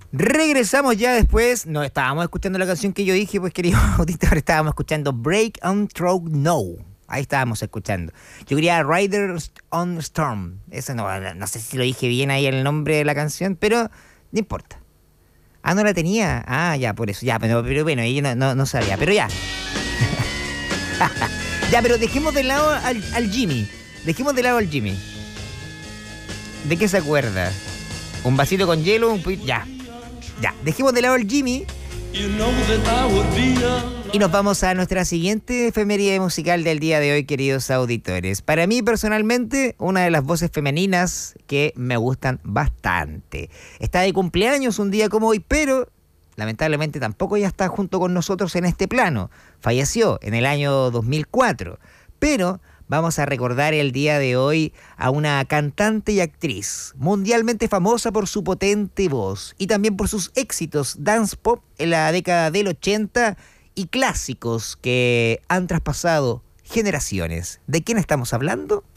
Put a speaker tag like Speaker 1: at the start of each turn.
Speaker 1: Regresamos ya después. No estábamos escuchando la canción que yo dije, pues querido auditor, estábamos escuchando Break on Through No. Ahí estábamos escuchando. Yo quería Riders on Storm. Eso no sé si lo dije bien ahí el nombre de la canción, pero no importa. Ah, no la tenía. Ah, ya, por eso. Ya, pero bueno, ella no sabía. Pero ya. Ya, pero dejemos de lado al Jimmy. Dejemos de lado al Jimmy. ¿De qué se acuerda? Un vasito con hielo, ya. Ya, dejemos de lado al Jimmy. Y nos vamos a nuestra siguiente efeméride musical del día de hoy, queridos auditores. Para mí, personalmente, una de las voces femeninas que me gustan bastante. Está de cumpleaños un día como hoy, pero lamentablemente tampoco ya está junto con nosotros en este plano. Falleció en el año 2004. Pero vamos a recordar el día de hoy a una cantante y actriz mundialmente famosa por su potente voz y también por sus éxitos dance pop en la década del 80 y clásicos que han traspasado generaciones. ¿De quién estamos hablando?